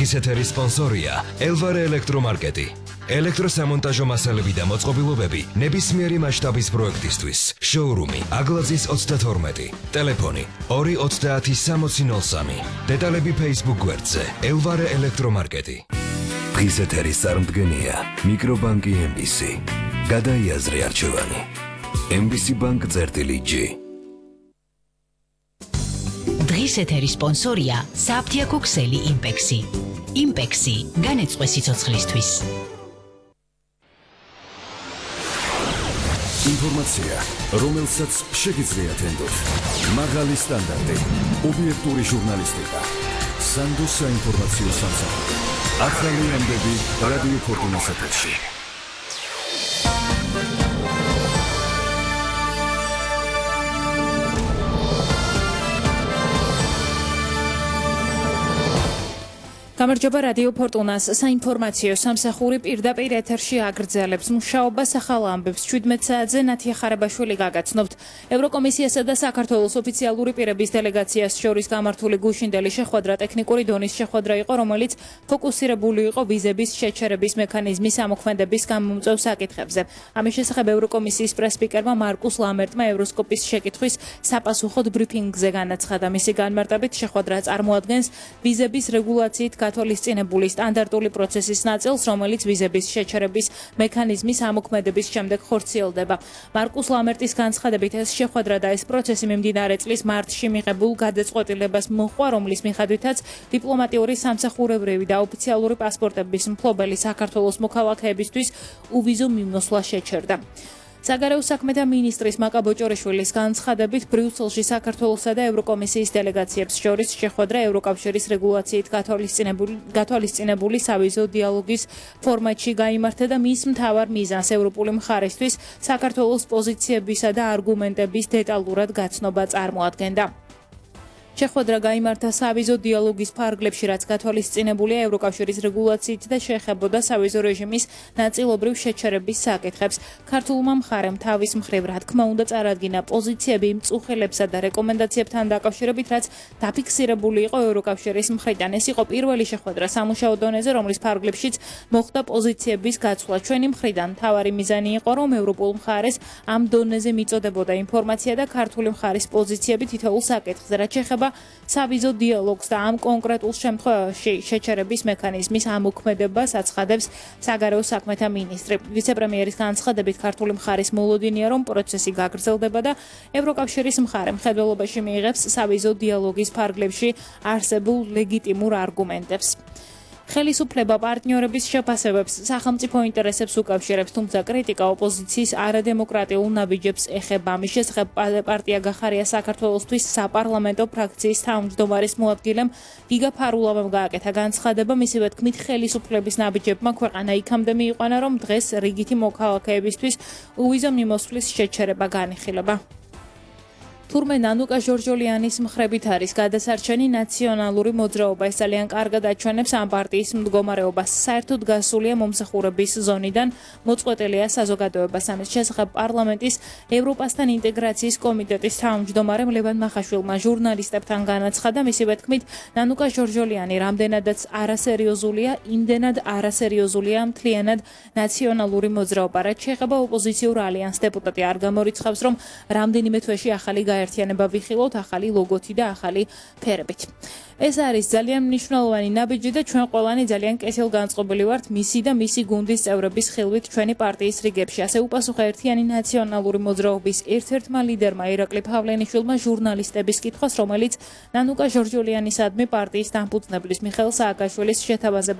დღის ეთერის სპონსორია ელვარე ელექტრომარკეტი. ელექტროსამონტაჟო მასალები და მოწყობილობები ნებისმიერი მასშტაბის პროექტისთვის. შოურუმი აგლაძის 32. ტელეფონი 2306003. დეტალები Facebook გვერდზე ელვარე ელექტრომარკეტი. დღის ეთერის წარმდგენია მიკრობანკი MBC. გადაიაზრე არჩევანი. MBC Bank წერტილი-G. დღის ეთერის სპონსორია საფთიაქო ქსელი იმპექსი. იმპექსი განეწყვე სიცოცხლისთვის. ინფორმაცია, რომელსაც შეგიძლიათ ენდოთ. მაღალი სტანდარტი, ობიექტური ჟურნალისტიკა. სანდოს საინფორმაციო სამსახური. ახალი ამბები რადიო ფორტუნას ეთერში. გამარჯობა რადიო ფორტუნას საინფორმაციო სამსახური პირდაპირ ეთერში აგრძელებს მუშაობას ახალ ამბებს 17 საათზე ნათია ხარებაშვილი გაგაცნობთ. ევროკომისიასა და საქართველოს ოფიციალური პირების დელეგაციას შორის გამართული გუშინდელი შეხვედრა ტექნიკური დონის შეხვედრა იყო, რომელიც ფოკუსირებული იყო ვიზების შეჩერების მექანიზმის ამოქმედების გამომწვევ საკითხებზე. ამის შესახებ ევროკომისიის პრესპიკერმა მარკუს ლამერტმა ევროსკოპის შეკითხვის საპასუხოდ ბრიფინგზე განაცხადა. მისი განმარტებით შეხვედრა წარმოადგენს ვიზების რეგულაციით გათვალისწინებული სტანდარტული პროცესის ნაწილს, რომელიც ვიზების შეჩერების მექანიზმის ამოქმედების შემდეგ ხორციელდება. მარკუს ლამერტის განცხადებით ეს შეხვედრა და ეს პროცესი მიმდინარე წლის მარტში მიღებულ გადაწყვეტილებას მოჰყვა, რომლის მიხედვითაც დიპლომატიური სამსახურებრივი და ოფიციალური პასპორტების მფლობელი საქართველოს მოქალაქეებისთვის უვიზო მიმოსვლა შეჩერდა. საგარეო საქმეთა მინისტრის მაკა ბოჭორიშვილის განცხადებით ბრიუსელში საქართველოსა და ევროკომისიის დელეგაციებს შორის შეხვედრა ევროკავშირის რეგულაციით გათვალისწინებული სავიზო დიალოგის ფორმატში გაიმართა და მის მთავარ მიზანს ევროპული მხარისთვის საქართველოს პოზიციებისა და არგუმენტების დეტალურად გაცნობა წარმოადგენდა. შეხვედრა გაიმართა სავიზო დიალოგის ფარგლებში, რაც გათვალისწინებულია ევროკავშირის რეგულაციით და შეეხებოდა სავიზო რეჟიმის ნაწილობრივ შეჩერების საკითხებს. ქართულმა მხარემ თავის მხრივ, რა თქმა უნდა, წარადგინა პოზიციები იმ წუხელებსა და რეკომენდაციებთან დაკავშირებით, რაც დაფიქსირებული იყო ევროკავშირის მხრიდან. ეს იყო პირველი შეხვედრა სამუშაო დონეზე, რომლის ფარგლებშიც მოხდა პოზიციების გაცვლა. ჩვენი მხრიდან მთავარი მიზანი იყო, რომ ევროპულ მხარეს ამ დონეზე მიწოდებოდა ინფორმაცია და ქართული მხარის პოზიციები თითოეულ საკითხზე, რაც შეეხება სავიზო დიალოგს და ამ კონკრეტულ შემთხვევაში შეჩერების მექანიზმის ამოქმედებას აცხადებს საგარეო საქმეთა მინისტრი. ვიცე-პრემიერის განცხადებით ქართული მხარის მოლოდინია, რომ პროცესი გაგრძელდება და ევროკავშირის მხარე მხედველობაში მიიღებს სავიზო დიალოგის ფარგლებში არსებულ ლეგიტიმურ არგუმენტებს. ხელისუფლება პარტნიორების შეფასებებს სახელმწიფო ინტერესებს უკავშირებს, თუმცა კრიტიკა ოპოზიციის არადემოკრატიულ ნაბიჯებს ეხება. ამის შესახებ პარტია გახარია საქართველოსთვის საპარლამენტო ფრაქციის თავმჯდომარის მოადგილემ გიგა ფარულავამ გააკეთა განცხადება. მისივე თქმით, ხელისუფლების ნაბიჯებმა ქვეყანა იქამდე მიიყვანა, რომ დღეს რიგითი მოქალაქეებისთვის უვიზო მიმოსვლის შეჩერება განიხილება. თურმე ნანუკა ჟორჟოლიანის მხრებით არის გადასარჩენი ნაციონალური მოძრაობა. ეს ძალიან კარგად აჩვენებს ამ პარტიის მდგომარეობას. საერთოდ გასულია მომსახურების ზონიდან, მოწყვეტილია საზოგადოებას. ამის შესახებ პარლამენტის ევროპასთან ინტეგრაციის კომიტეტის თავმჯდომარემ ლევან მახაშვილმა ჟურნალისტებთან განაცხადა. მისივე თქმით, ნანუკა ჟორჟოლიანი რამდენადაც არასერიოზულია, იმდენად არასერიოზულია მთლიანად ნაციონალური მოძრაობა. რაც შეეხება ოპოზიციურ ალიანს, დეპუტატი არ გამორიცხავს, რომ რამდენიმე თვეში ახალი გაერთიანება ვიხილოთ ახალი ლოგოთი და ახალი ფერებით. ეს არის ძალიან მნიშვნელოვანი ნაბიჯი და ჩვენ ყველანი ძალიან კეთილგანწყობილი ვართ მისი და მისი გუნდის წევრების ხილვით ჩვენი პარტიის რიგებში. ასე უპასუხა ერთიანი ნაციონალური მოძრაობის ერთ-ერთმა ლიდერმა ირაკლი ფავლენიშვილმა ჟურნალისტების კითხვას, რომელიც ნანუკა ჟორჟოლიანისადმი პარტიის დამფუძნებლის მიხეილ სააკაშვილის შეთავაზებას